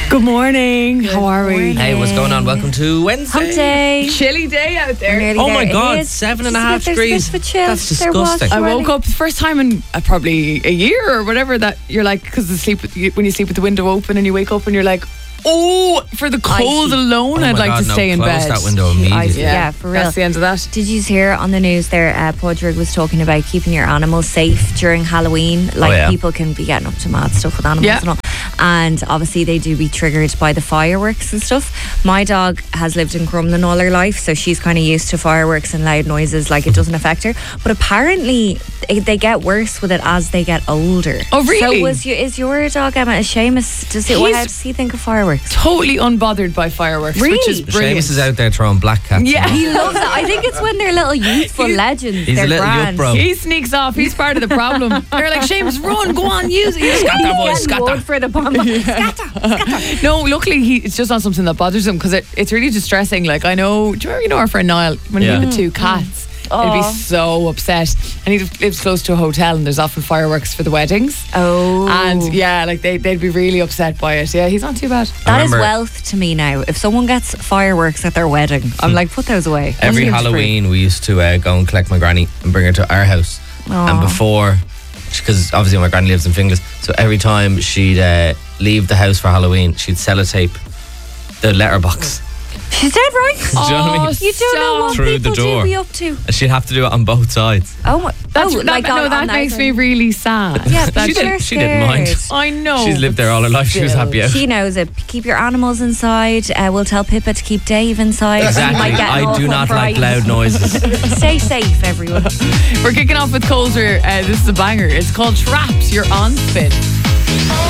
Good morning. How are we? Hey, what's going on? Welcome to Wednesday. Hump day. Chilly day out there. Nearly Oh there. my It God, is. 7.5 There's a degrees. bit of a chill. That's There was, disgusting. I surely. woke up the first time in probably a year or whatever that you're like, because when you sleep with the window open and you wake up and you're like, oh, for the cold Icy. alone, Oh I'd my like God, to no, stay in close bed. that window immediately. Yeah, for real. That's the end of that. Did you hear on the news there, Podrick was talking about keeping your animals safe during Halloween? Like, yeah. people can be getting up to mad stuff with animals Yeah. and all. And obviously they do be triggered by the fireworks and stuff. My dog has lived in Crumlin all her life, so she's kind of used to fireworks and loud noises, like it doesn't affect her. But apparently they get worse with it as they get older. Oh, really? So is your dog, Emma, is Seamus, how does he think of fireworks? Totally unbothered by fireworks, which is Really? brilliant. Seamus is out there throwing black cats. Yeah. He loves it. I think it's when they're little youthful legends. He's they're a little grand. yuck bro. He sneaks off. He's part of the problem. They're like, Seamus, run, go on, use it. Scatter, boys, Getting wood scatter. for the bomb. No, luckily it's just not something that bothers him because it's really distressing. Like, I know, do you know our friend Niall, when he Yeah. had the two cats, he'd be so upset. And he lives close to a hotel and there's often fireworks for the weddings. Oh. And yeah, like they'd be really upset by it. Yeah, he's not too bad. That is remember- wealth to me now. If someone gets fireworks at their wedding, I'm like, put those away. Every Seems Halloween, we used to go and collect my granny and bring her to our house. Aw. And before, because obviously my granny lives in Finglas, so every time she'd leave the house for Halloween, she'd sellotape the letterbox. She's dead right. Do you know what I mean? You don't know what Through the people door. do be up to. And she'd have to do it on both sides. Oh, my. That on makes either. me really sad. Yeah, That- She people are she didn't mind. scared. I know. She's lived there all her life. She was Still. happy out. She knows it. Keep your animals inside. We'll tell Pippa to keep Dave inside. He Exactly. might get an I do awful not like fright. loud noises. Stay safe, everyone. We're kicking off with Coulter. This is a banger. It's called Trapped. You're on Spin.